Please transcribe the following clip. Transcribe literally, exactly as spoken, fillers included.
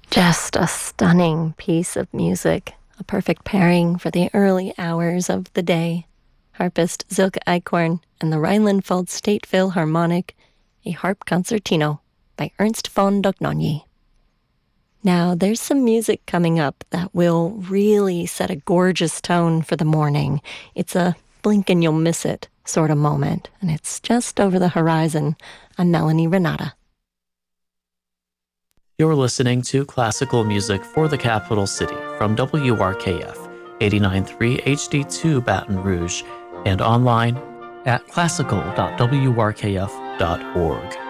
Just a stunning piece of music, a perfect pairing for the early hours of the day. Harpist Silke Eichhorn and the Rhineland-Pfalz State Philharmonic, a harp concertino by Ernst von Dohnanyi. Now, there's some music coming up that will really set a gorgeous tone for the morning. It's a blink and you'll miss it sort of moment, and it's just over the horizon. I'm Melanie Renata. You're listening to classical music for the capital city from W R K F eighty-nine point three H D two Baton Rouge and online at classical dot w r k f dot org.